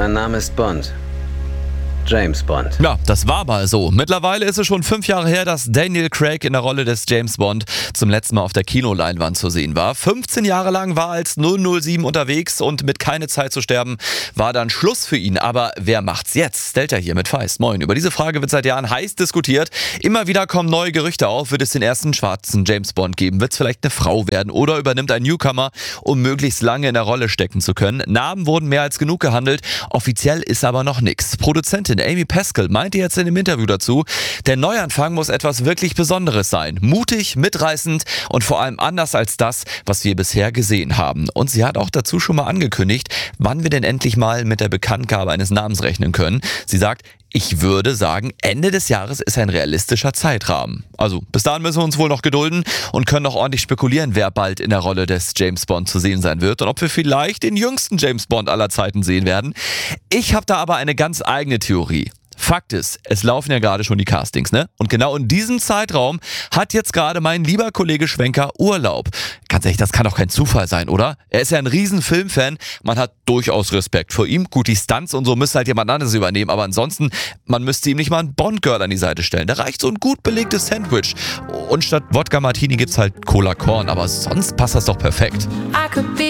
Mein Name ist Bond. James Bond. Ja, das war mal so. Mittlerweile ist es schon 5 Jahre her, dass Daniel Craig in der Rolle des James Bond zum letzten Mal auf der Kinoleinwand zu sehen war. 15 Jahre lang war er als 007 unterwegs und mit Keine Zeit zu sterben war dann Schluss für ihn. Aber wer macht's jetzt? Stelter hier mit Feist. Moin. Über diese Frage wird seit Jahren heiß diskutiert. Immer wieder kommen neue Gerüchte auf. Wird es den ersten schwarzen James Bond geben? Wird es vielleicht eine Frau werden? Oder übernimmt ein Newcomer, um möglichst lange in der Rolle stecken zu können? Namen wurden mehr als genug gehandelt. Offiziell ist aber noch nichts. Produzentin Amy Pascal meinte jetzt in dem Interview dazu, der Neuanfang muss etwas wirklich Besonderes sein. Mutig, mitreißend und vor allem anders als das, was wir bisher gesehen haben. Und sie hat auch dazu schon mal angekündigt, wann wir denn endlich mal mit der Bekanntgabe eines Namens rechnen können. Sie sagt, ich würde sagen, Ende des Jahres ist ein realistischer Zeitrahmen. Also bis dahin müssen wir uns wohl noch gedulden und können noch ordentlich spekulieren, wer bald in der Rolle des James Bond zu sehen sein wird und ob wir vielleicht den jüngsten James Bond aller Zeiten sehen werden. Ich habe da aber eine ganz eigene Theorie. Fakt ist, es laufen ja gerade schon die Castings, ne? Und genau in diesem Zeitraum hat jetzt gerade mein lieber Kollege Schwenker Urlaub. Ganz ehrlich, das kann doch kein Zufall sein, oder? Er ist ja ein riesen Filmfan, man hat durchaus Respekt vor ihm. Gut, die Stunts und so müsste halt jemand anderes übernehmen, aber ansonsten, man müsste ihm nicht mal ein Bond-Girl an die Seite stellen. Da reicht so ein gut belegtes Sandwich. Und statt Wodka Martini gibt's halt Cola Korn, aber sonst passt das doch perfekt.